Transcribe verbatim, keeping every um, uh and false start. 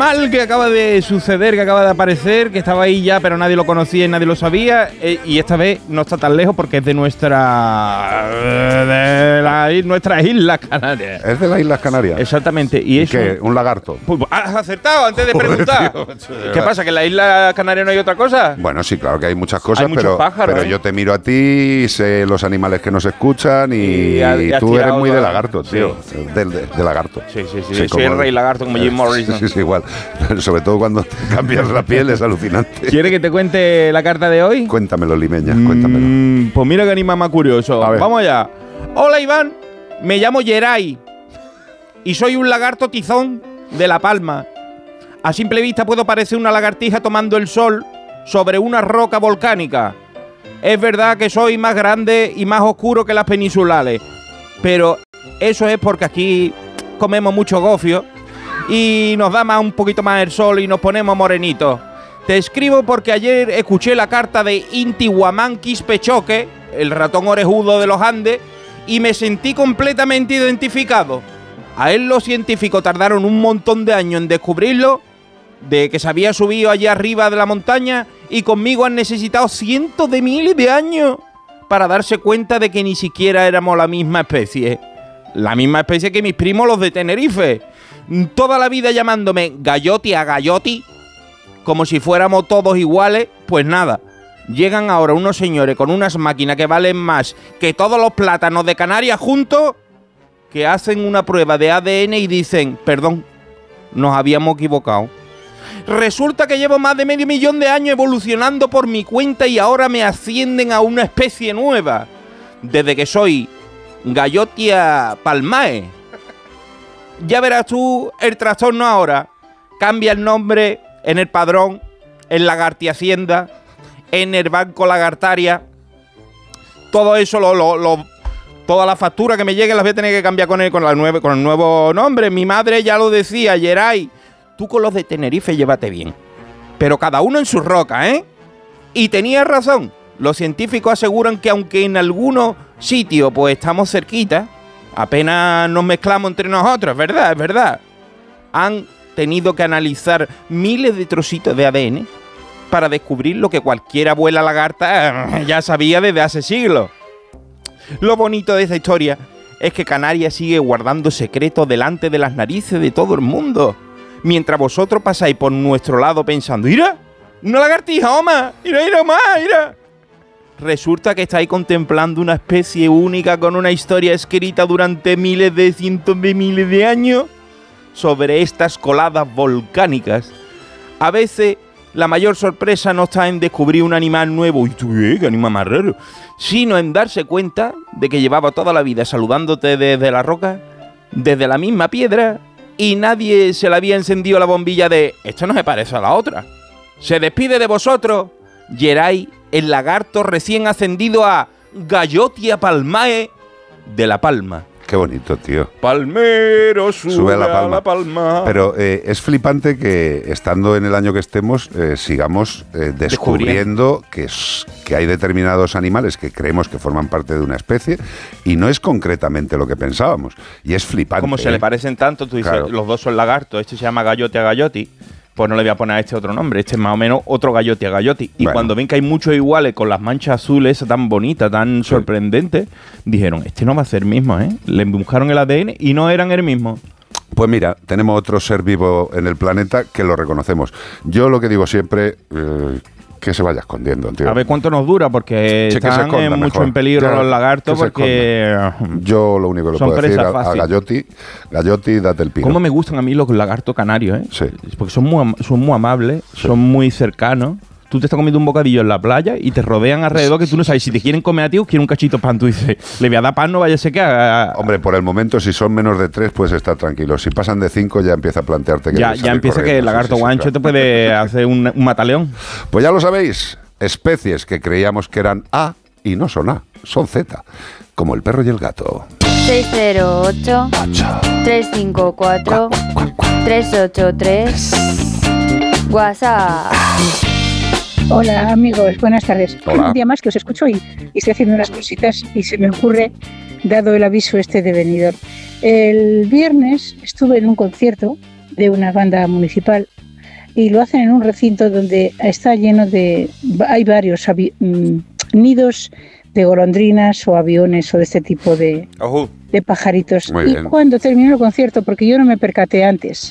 animal que acaba de suceder, que acaba de aparecer, que estaba ahí ya, pero nadie lo conocía y nadie lo sabía, eh, y esta vez no está tan lejos porque es de nuestra de la, nuestras Islas Canarias. Es de las Islas Canarias. Exactamente. ¿Y, ¿Y eso? qué? ¿Un lagarto? Pues, has acertado antes de Joder, preguntar. tío, ¿Qué pasa? ¿Que en la Isla Canaria no hay otra cosa? Bueno, sí, claro que hay muchas cosas, Hay muchos pero, pájaros, pero ¿eh? yo te miro a ti, sé los animales que nos escuchan y, Y ha- y has tú eres tirado muy de toda- lagarto, tío. De, de- de lagarto. Sí, sí, sí. Sí, soy como- el rey lagarto como Jim Morrison. Sí, sí, igual. Pero sobre todo cuando te cambias la piel es alucinante. ¿Quiere que te cuente la carta de hoy? Cuéntamelo, Limeña, cuéntamelo. Mm, pues mira que anima más curioso. A ver. Vamos allá. Hola, Iván. Me llamo Geray y soy un lagarto tizón de La Palma. A simple vista puedo parecer una lagartija tomando el sol sobre una roca volcánica. Es verdad que soy más grande y más oscuro que las peninsulares, pero eso es porque aquí comemos mucho gofio y nos da más un poquito más el sol y nos ponemos morenitos. Te escribo porque ayer escuché la carta de Intihuamán Quispechoque, el ratón orejudo de los Andes, y me sentí completamente identificado. A él los científicos tardaron un montón de años en descubrirlo, de que se había subido allí arriba de la montaña, y conmigo han necesitado cientos de miles de años para darse cuenta de que ni siquiera éramos la misma especie. La misma especie que mis primos los de Tenerife. Toda la vida llamándome Galloti a Galloti, como si fuéramos todos iguales. Pues nada, llegan ahora unos señores con unas máquinas que valen más que todos los plátanos de Canarias juntos, que hacen una prueba de A D N y dicen, perdón, nos habíamos equivocado. Resulta que llevo más de medio millón de años evolucionando por mi cuenta y ahora me ascienden a una especie nueva. Desde que soy Gallotia palmae. Ya verás tú el trastorno ahora. Cambia el nombre en el padrón, en Lagarti Hacienda, en el Banco Lagartaria. Todo eso, lo, lo, lo, toda la factura que me llegue las voy a tener que cambiar con el, con, la nueve, con el nuevo nombre. Mi madre ya lo decía, Geray. Tú con los de Tenerife llévate bien, pero cada uno en su roca, ¿eh? Y tenía razón. Los científicos aseguran que aunque en algunos sitios pues estamos cerquita, apenas nos mezclamos entre nosotros, ¿verdad? Es verdad. Han tenido que analizar miles de trocitos de A D N para descubrir lo que cualquier abuela lagarta ya sabía desde hace siglos. Lo bonito de esta historia es que Canarias sigue guardando secretos delante de las narices de todo el mundo. Mientras vosotros pasáis por nuestro lado pensando, ¡mira! ¡Una lagartija, Oma! ¡Mira, mira, más! ¡Mira! Resulta que estáis contemplando una especie única con una historia escrita durante miles de cientos de miles de años sobre estas coladas volcánicas. A veces la mayor sorpresa no está en descubrir un animal nuevo, y tú, ¿eh? ¡Qué animal más raro!, sino en darse cuenta de que llevaba toda la vida saludándote desde la roca, desde la misma piedra, y nadie se le había encendido la bombilla de esto no se parece a la otra. Se despide de vosotros Geray, el lagarto recién ascendido a Gallotia palmae de La Palma. Qué bonito, tío. Palmero sube, Sube a La a Palma. La Palma. Pero eh, es flipante que, estando en el año que estemos, eh, sigamos eh, descubriendo que, es, que hay determinados animales que creemos que forman parte de una especie y no es concretamente lo que pensábamos. Y es flipante. Como se ¿eh? le parecen tanto, tú dices, Claro. los dos son lagartos, este se llama Gallote a Galloti, pues no le voy a poner a este otro nombre, este es más o menos otro Gallote a Galloti. Y Bueno. cuando ven que hay muchos iguales con las manchas azules, esa tan bonita, tan Sí. sorprendente, dijeron, este no va a ser el mismo, ¿eh? Le buscaron el A D N y no eran el mismo. Pues mira, tenemos otro ser vivo en el planeta que lo reconocemos. Yo lo que digo siempre, eh, que se vaya escondiendo, tío. A ver cuánto nos dura, porque Sí, que se están esconda en mucho mejor. en peligro Ya, los lagartos, que se porque Yo lo único que le son puedo decir presa a, a fácil. Gallotti, Gallotti, date el pino. cómo me gustan a mí los lagartos canarios, ¿eh? Sí. Porque son muy, am- son muy amables, Sí. son muy cercanos. Tú te estás comiendo un bocadillo en la playa y te rodean alrededor que tú no sabes si te quieren comer a ti o quieren un cachito de pan. Tú dices, le voy a dar pan, no vaya a ser que haga... Hombre, por el momento, si son menos de tres, puedes estar tranquilo. Si pasan de cinco, ya empieza a plantearte que ya, debes ya salir empieza que corriendo. el lagarto Sí, sí, sí, guancho claro. te puede hacer un, un mataleón. Pues ya lo sabéis, especies que creíamos que eran A y no son A, son Z, como el perro y el gato. seis cero ocho, tres cinco cuatro, tres ocho tres. WhatsApp. Hola amigos, buenas tardes. Hola. Un día más que os escucho y, y estoy haciendo unas cositas y se me ocurre, dado el aviso este de Benidorm. El viernes estuve en un concierto de una banda municipal y lo hacen en un recinto donde está lleno de... hay varios avi- nidos de golondrinas o aviones o de este tipo de, de pajaritos. Muy y bien. cuando terminó el concierto, porque yo no me percaté antes,